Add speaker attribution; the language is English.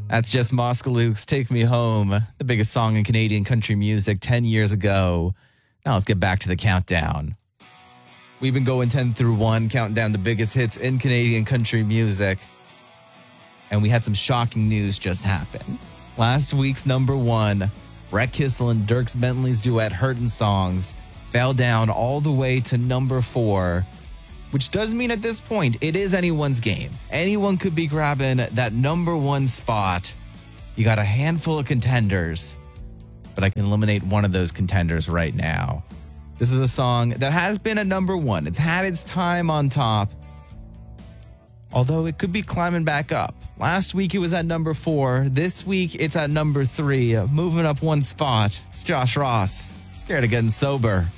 Speaker 1: That's just Moskaluk's Take Me Home, the biggest song in Canadian country music 10 years ago. Now let's get back to the countdown. We've been going 10 through 1, counting down the biggest hits in Canadian country music. And we had some shocking news just happen. Last week's number 1, Brett Kissel and Dierks Bentley's duet Hurtin' Songs fell down all the way to number 4, which does mean at this point it is anyone's game. Anyone could be grabbing that number 1 spot. You got a handful of contenders, but I can eliminate one of those contenders right now. This is a song that has been a number 1. It's had its time on top, although it could be climbing back up. Last week it was at number 4. This week it's at number 3, moving up one spot. It's Josh Ross, Scared of Getting Sober.